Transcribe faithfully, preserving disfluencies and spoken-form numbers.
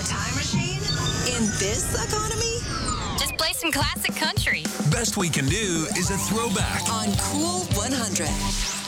time machine? In this economy? Just play some classic country. Best we can do is a throwback On Cool one hundred.